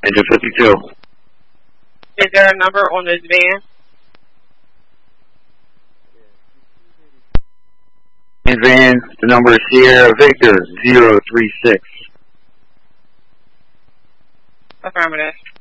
Engine 52. Is there a number on this van? Van, the number is Sierra Victor 036. Affirmative.